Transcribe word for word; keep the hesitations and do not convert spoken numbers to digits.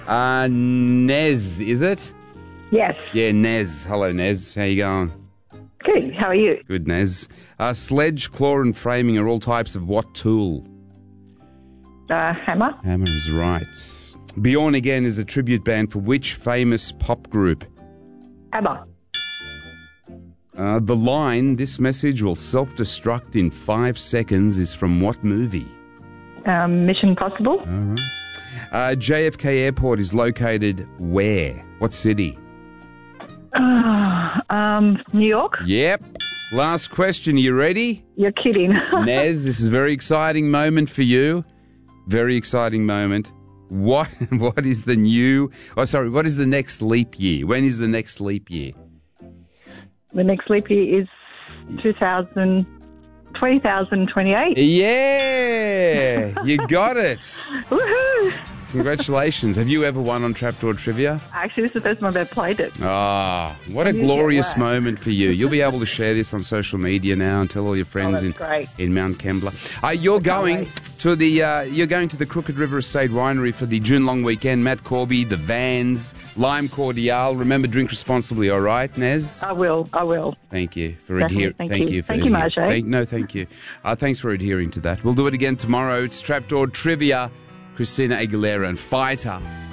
Uh, Nez, is it? Yes. Yeah, Nez. Hello, Nez. How you going? Good. How are you? Good, Nez. Uh, sledge, claw and framing are all types of what tool? Uh, hammer. Hammer is right. Bjorn Again is a tribute band for which famous pop group? ABBA. Uh, the line, "This message will self-destruct in five seconds," is from what movie? Um, Mission Possible. All right. Uh, J F K Airport is located where? What city? Uh, um, New York. Yep. Last question. You ready? You're kidding. Nez, this is a very exciting moment for you. Very exciting moment. What What is the new... Oh, sorry. What is the next leap year? When is the next leap year? The next leap year is two thousand, twenty twenty-eight. Yeah! You got it. Woohoo! Congratulations. Have you ever won on Trapdoor Trivia? Actually, this is the first time I've played it. Ah, what a You glorious get whacked. moment for you. You'll be able to share this on social media now and tell all your friends that's in great. in Mount Kembla. Uh, you're going wait. to the uh, you're going to the Crooked River Estate Winery for the June long weekend. Matt Corby, the Vans, Lime Cordial. Remember, drink responsibly. All right, Nez. I will. I will. Thank you for Definitely, adhering. thank Thank you. you. For Thank you, adhering. Marjay. Thank, no, thank you. Uh, thanks for adhering to that. We'll do it again tomorrow. It's Trapdoor Trivia. Christina Aguilera and Fighter.